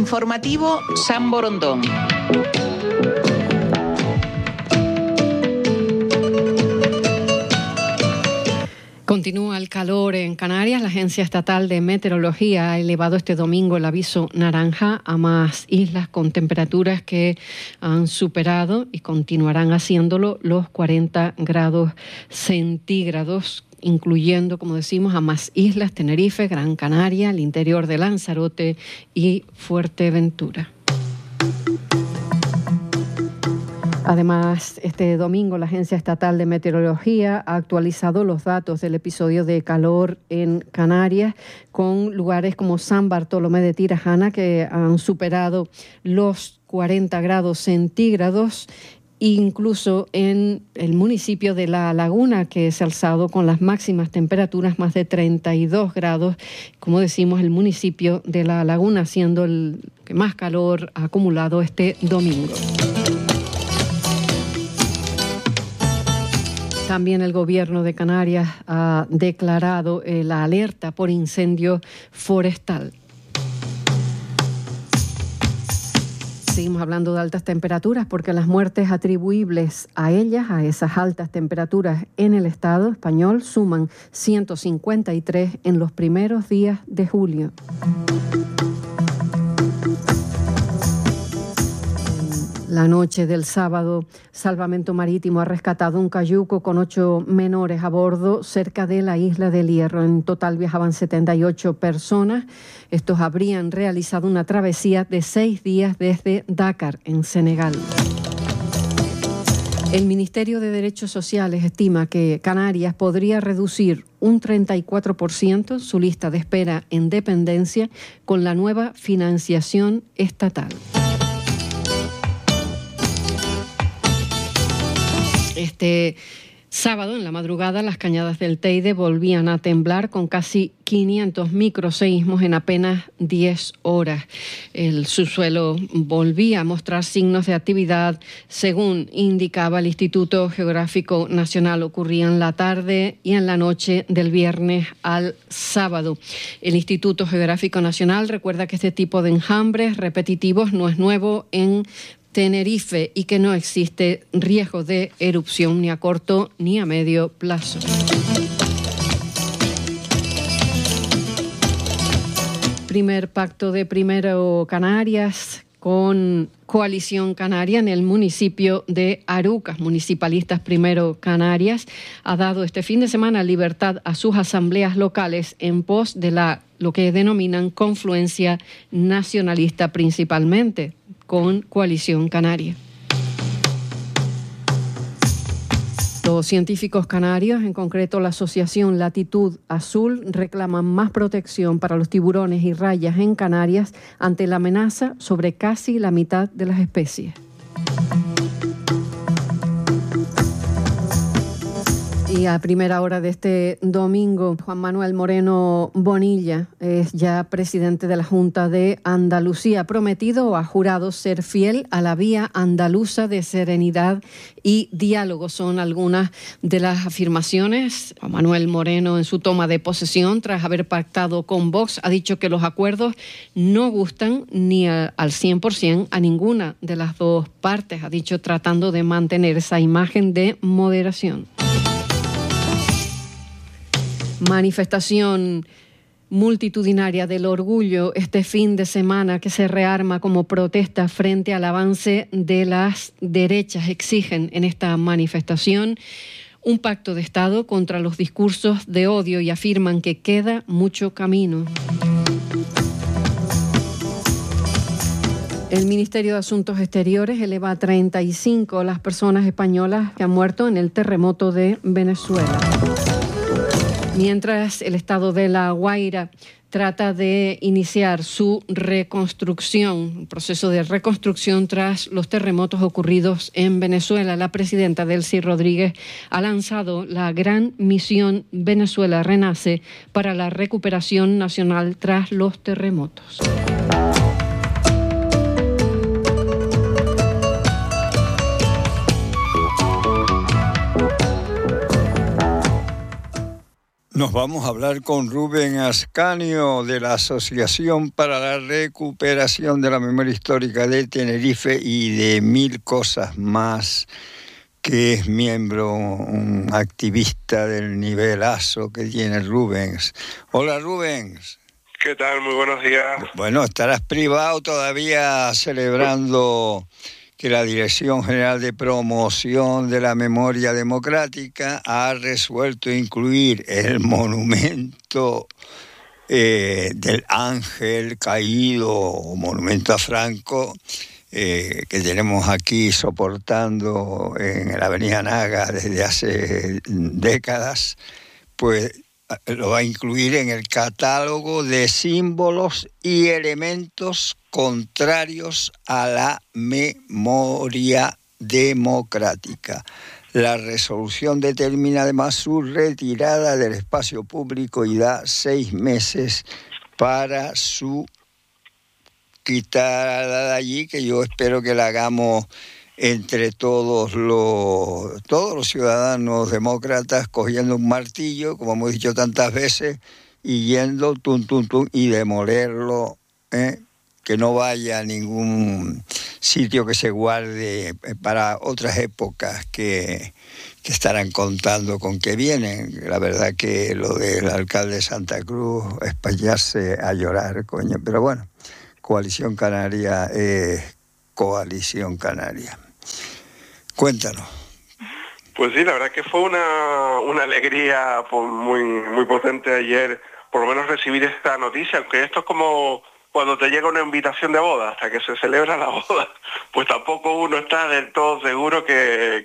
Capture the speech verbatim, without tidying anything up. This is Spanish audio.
Informativo San Borondón. Continúa el calor en Canarias. La Agencia Estatal de Meteorología ha elevado este domingo el aviso naranja a más islas con temperaturas que han superado y continuarán haciéndolo los cuarenta grados centígrados, incluyendo, como decimos, a más islas: Tenerife, Gran Canaria, el interior de Lanzarote y Fuerteventura. Además, este domingo la Agencia Estatal de Meteorología ha actualizado los datos del episodio de calor en Canarias, con lugares como San Bartolomé de Tirajana que han superado los cuarenta grados centígrados, incluso en el municipio de La Laguna, que se ha alzado con las máximas temperaturas más de treinta y dos grados. Como decimos, el municipio de La Laguna siendo el que más calor ha acumulado este domingo. También el Gobierno de Canarias ha declarado eh, la alerta por incendio forestal. Seguimos hablando de altas temperaturas porque las muertes atribuibles a ellas, a esas altas temperaturas en el Estado español, suman ciento cincuenta y tres en los primeros días de julio. La noche del sábado, Salvamento Marítimo ha rescatado un cayuco con ocho menores a bordo cerca de la isla del Hierro. En total viajaban setenta y ocho personas. Estos habrían realizado una travesía de seis días desde Dakar, en Senegal. El Ministerio de Derechos Sociales estima que Canarias podría reducir un treinta y cuatro por ciento su lista de espera en dependencia con la nueva financiación estatal. Este sábado, en la madrugada, las cañadas del Teide volvían a temblar con casi quinientos microseísmos en apenas diez horas. El subsuelo volvía a mostrar signos de actividad, según indicaba el Instituto Geográfico Nacional. Ocurría en la tarde y en la noche del viernes al sábado. El Instituto Geográfico Nacional recuerda que este tipo de enjambres repetitivos no es nuevo en Tenerife y que no existe riesgo de erupción ni a corto ni a medio plazo. Primer pacto de Primero Canarias con Coalición Canaria en el municipio de Arucas. Municipalistas Primero Canarias ha dado este fin de semana libertad a sus asambleas locales en pos de la lo que denominan confluencia nacionalista, principalmente con Coalición Canaria. Los científicos canarios, en concreto la Asociación Latitud Azul, reclaman más protección para los tiburones y rayas en Canarias ante la amenaza sobre casi la mitad de las especies. Y a primera hora de este domingo, Juan Manuel Moreno Bonilla es ya presidente de la Junta de Andalucía. Ha prometido o ha jurado ser fiel a la vía andaluza de serenidad y diálogo. Son algunas de las afirmaciones. Juan Manuel Moreno, en su toma de posesión, tras haber pactado con Vox, ha dicho que los acuerdos no gustan ni a, al cien por ciento a ninguna de las dos partes. Ha dicho, tratando de mantener esa imagen de moderación. Manifestación multitudinaria del orgullo este fin de semana que se rearma como protesta frente al avance de las derechas. Exigen en esta manifestación un pacto de Estado contra los discursos de odio y afirman que queda mucho camino. El Ministerio de Asuntos Exteriores eleva a treinta y cinco las personas españolas que han muerto en el terremoto de Venezuela. Mientras el estado de La Guaira trata de iniciar su reconstrucción, un proceso de reconstrucción tras los terremotos ocurridos en Venezuela, la presidenta Delcy Rodríguez ha lanzado la gran misión Venezuela Renace para la recuperación nacional tras los terremotos. Nos vamos a hablar con Rubén Ascanio de la Asociación para la Recuperación de la Memoria Histórica de Tenerife y de mil cosas más, que es miembro, un activista del nivelazo que tiene Rubens. Hola Rubens. ¿Qué tal? Muy buenos días. Bueno, estarás privado todavía celebrando que la Dirección General de Promoción de la Memoria Democrática ha resuelto incluir el monumento eh, del ángel caído, o monumento a Franco, eh, que tenemos aquí soportando en la Avenida Naga desde hace décadas, pues lo va a incluir en el catálogo de símbolos y elementos contrarios a la memoria democrática. La resolución determina además su retirada del espacio público y da seis meses para su quitada de allí, que yo espero que la hagamos entre todos los todos los ciudadanos demócratas, cogiendo un martillo, como hemos dicho tantas veces, y yendo tum, tum, tum, y demolerlo, ¿eh? Que no vaya a ningún sitio que se guarde para otras épocas que, que estarán contando con que vienen. La verdad que lo del alcalde de Santa Cruz es para hallarse a llorar, coño. Pero bueno, Coalición Canaria es Coalición Canaria. Cuéntanos. Pues sí, la verdad que fue una, una alegría muy, muy potente ayer, por lo menos recibir esta noticia, aunque esto es como cuando te llega una invitación de boda, hasta que se celebra la boda, pues tampoco uno está del todo seguro que,